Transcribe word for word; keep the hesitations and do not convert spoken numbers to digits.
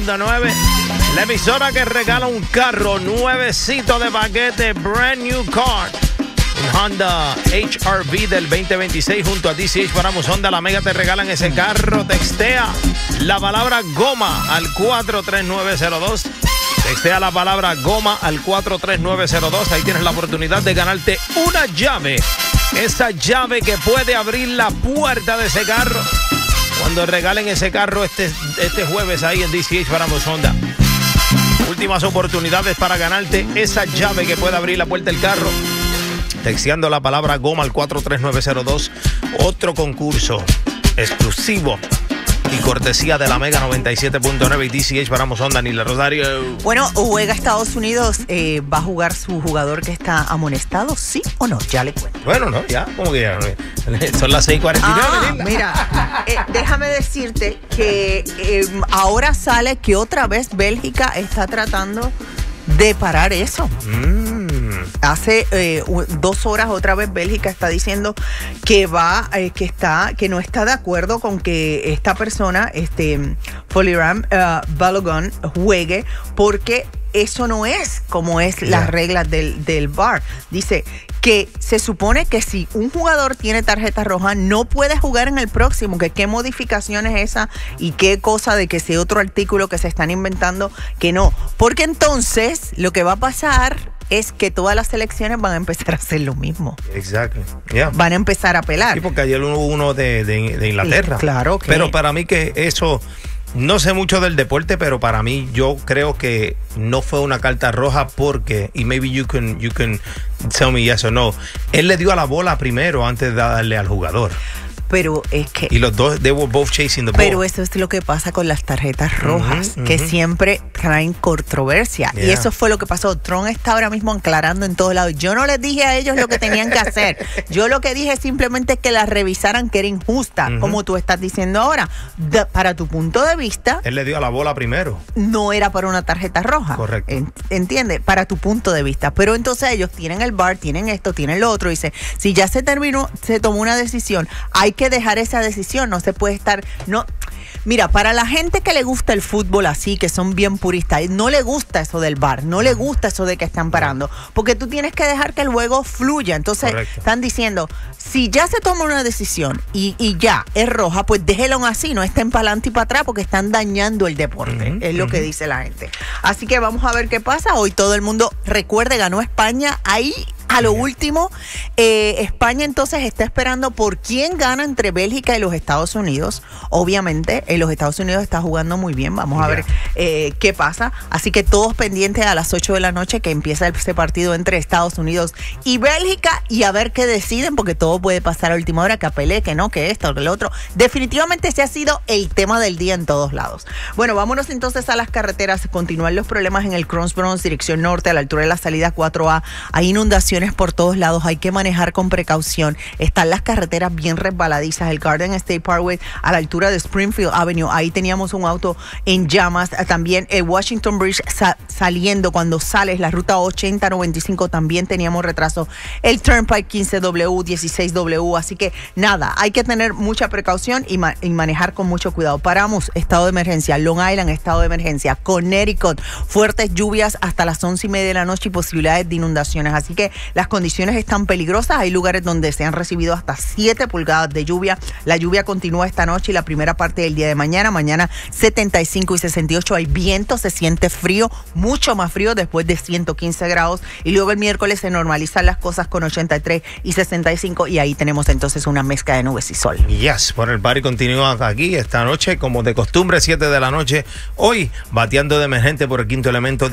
punto nueve. La emisora que regala un carro nuevecito de paquete, brand new car. Un Honda H R V del veinte veintiséis junto a D C H Paramos Honda. La Mega te regalan ese carro. Textea la palabra goma al cuatro tres nueve cero dos. Textea la palabra goma al cuatro tres nueve cero dos. Ahí tienes la oportunidad de ganarte una llave. Esa llave que puede abrir la puerta de ese carro. Cuando regalen ese carro este, este jueves ahí en D C H Paramos Honda. Últimas oportunidades para ganarte esa llave que puede abrir la puerta del carro. Texteando la palabra goma al cuatro tres nueve cero dos. Otro concurso exclusivo y cortesía de la Mega noventa y siete punto nueve y D C H Paramos Honda. Nila Rosario. Bueno, juega Estados Unidos. Eh, ¿Va a jugar su jugador que está amonestado? ¿Sí o no? Ya le cuento. Bueno, no, ya, como que ya. Son las seis cuarenta y nueve. Ah, mira, eh, déjame decirte que eh, ahora sale que otra vez Bélgica está tratando de parar eso. Mm. Hace eh, dos horas otra vez Bélgica está diciendo que va, eh, que está, que no está de acuerdo con que esta persona, este Folarin uh, Balogun, juegue porque eso no es como es yeah. las reglas del, del V A R. Dice que se supone que si un jugador tiene tarjeta roja no puede jugar en el próximo, que qué modificación es esa y qué cosa de que ese otro artículo que se están inventando que no. Porque entonces lo que va a pasar es que todas las selecciones van a empezar a hacer lo mismo. Exacto. Yeah. Van a empezar a apelar. Sí, porque ayer hubo uno de, de, de Inglaterra. Sí, claro que. Pero para mí que eso, no sé mucho del deporte, pero para mí yo creo que no fue una carta roja porque, y maybe you can, you can tell me yes or no, él le dio a la bola primero antes de darle al jugador. Pero es que... Y los dos, they were both chasing the ball. Pero eso es lo que pasa con las tarjetas rojas, uh-huh, que uh-huh. siempre traen controversia. Yeah. Y eso fue lo que pasó. Trump está ahora mismo aclarando en todos lados. Yo no les dije a ellos lo que tenían que hacer. Yo lo que dije simplemente es que la revisaran, que era injusta, uh-huh. como tú estás diciendo ahora. De, para tu punto de vista... Él le dio a la bola primero. No era para una tarjeta roja. Correcto. ¿Entiendes? Para tu punto de vista. Pero entonces ellos tienen el V A R, tienen esto, tienen lo otro. Dice, si ya se terminó, se tomó una decisión, hay que dejar esa decisión, no se puede estar, no, mira, para la gente que le gusta el fútbol así, que son bien puristas, no le gusta eso del V A R, no le gusta eso de que están parando, porque tú tienes que dejar que el juego fluya. Entonces correcto. Están diciendo, si ya se toma una decisión y, y ya es roja, pues déjelo así, no estén para adelante y para atrás porque están dañando el deporte, uh-huh, es lo uh-huh. que dice la gente. Así que vamos a ver qué pasa. Hoy todo el mundo, recuerde, ganó España ahí. A lo último, eh, España entonces está esperando por quién gana entre Bélgica y los Estados Unidos. Obviamente, eh, los Estados Unidos está jugando muy bien. Vamos a yeah. ver eh, qué pasa. Así que todos pendientes a las ocho de la noche que empieza ese partido entre Estados Unidos y Bélgica y a ver qué deciden, porque todo puede pasar a última hora, que apelé, que no, que esto, que lo otro. Definitivamente ese ha sido el tema del día en todos lados. Bueno, vámonos entonces a las carreteras. Continúan los problemas en el Cross Bronx, dirección norte, a la altura de la salida cuatro A. Hay inundaciones por todos lados, hay que manejar con precaución. Están las carreteras bien resbaladizas, el Garden State Parkway a la altura de Springfield Avenue, ahí teníamos un auto en llamas. También el Washington Bridge sa- saliendo cuando sales, la ruta ochenta noventa y cinco también teníamos retraso, el Turnpike quince W, dieciséis W, así que nada, hay que tener mucha precaución y, ma- y manejar con mucho cuidado. Paramos, estado de emergencia, Long Island, estado de emergencia, Connecticut, fuertes lluvias hasta las once y media de la noche y posibilidades de inundaciones, así que las condiciones están peligrosas. Hay lugares donde se han recibido hasta siete pulgadas de lluvia. La lluvia continúa esta noche y la primera parte del día de mañana. Mañana setenta y cinco y sesenta y ocho. Hay viento, se siente frío, mucho más frío después de ciento quince grados. Y luego el miércoles se normalizan las cosas con ochenta y tres y sesenta y cinco. Y ahí tenemos entonces una mezcla de nubes y sol. Yes, por el party continúa aquí esta noche, como de costumbre, siete de la noche. Hoy, bateando de emergente por el quinto elemento.